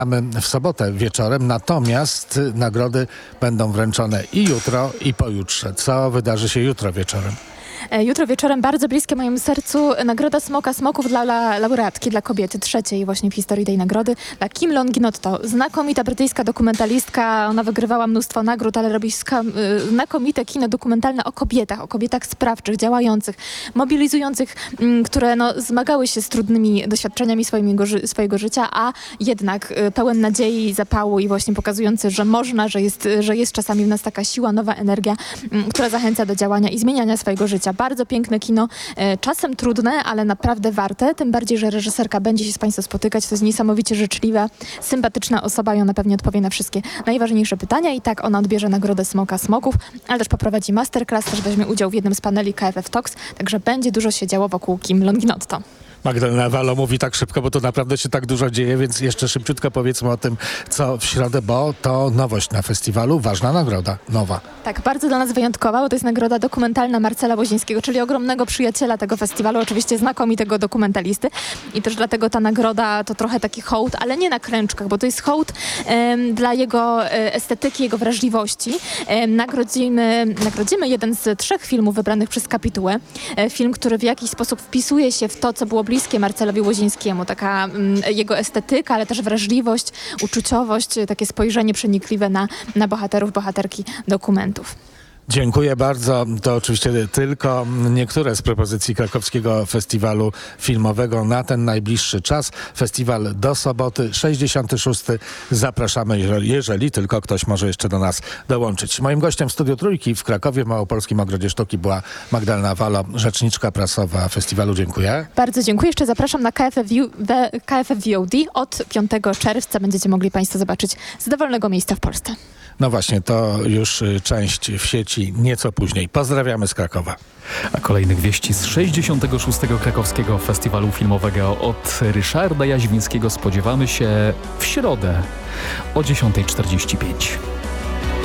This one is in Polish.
w sobotę wieczorem, natomiast nagrody będą wręczone i jutro, i pojutrze. Co wydarzy się jutro wieczorem? Jutro wieczorem bardzo bliskie mojemu sercu nagroda Smoka Smoków dla laureatki, dla kobiety trzeciej właśnie w historii tej nagrody, dla Kim Longinotto. Znakomita brytyjska dokumentalistka, ona wygrywała mnóstwo nagród, ale robi znakomite kino dokumentalne o kobietach sprawczych, działających, mobilizujących, które zmagały się z trudnymi doświadczeniami swojego życia, a jednak pełen nadziei i zapału i właśnie pokazujący, że można, że jest czasami w nas taka siła, nowa energia, która zachęca do działania i zmieniania swojego życia. Bardzo piękne kino, czasem trudne, ale naprawdę warte, tym bardziej, że reżyserka będzie się z Państwem spotykać. To jest niesamowicie życzliwa, sympatyczna osoba i ona pewnie odpowie na wszystkie najważniejsze pytania i tak ona odbierze nagrodę Smoka Smoków, ale też poprowadzi masterclass, też weźmie udział w jednym z paneli KFF Talks, także będzie dużo się działo wokół Kim Longinotto. Magdalena Wallo mówi tak szybko, bo to naprawdę się tak dużo dzieje, więc jeszcze szybciutko powiedzmy o tym, co w środę, bo to nowość na festiwalu, ważna nagroda, nowa. Tak, bardzo dla nas wyjątkowa, bo to jest nagroda dokumentalna Marcela Wozińskiego, czyli ogromnego przyjaciela tego festiwalu, oczywiście znakomitego dokumentalisty i też dlatego ta nagroda to trochę taki hołd, ale nie na klęczkach, bo to jest hołd dla jego estetyki, jego wrażliwości. Nagrodzimy jeden z 3 filmów wybranych przez Kapitułę. Film, który w jakiś sposób wpisuje się w to, co było bliskie Marcelowi Wozińskiemu. Taka jego estetyka, ale też wrażliwość, uczuciowość, takie spojrzenie przenikliwe na bohaterów, bohaterki dokumentów. Dziękuję bardzo. To oczywiście tylko niektóre z propozycji Krakowskiego Festiwalu Filmowego na ten najbliższy czas. Festiwal do soboty, 66. Zapraszamy, jeżeli tylko ktoś może jeszcze do nas dołączyć. Moim gościem w Studiu Trójki w Krakowie w Małopolskim Ogrodzie Sztuki była Magdalena Wallo, rzeczniczka prasowa festiwalu. Dziękuję. Bardzo dziękuję. Jeszcze zapraszam na KFF VOD. Od 5 czerwca będziecie mogli Państwo zobaczyć z dowolnego miejsca w Polsce. No właśnie, to już część w sieci nieco później. Pozdrawiamy z Krakowa. A kolejnych wieści z 66. Krakowskiego Festiwalu Filmowego od Ryszarda Jaźwińskiego spodziewamy się w środę o 10:45.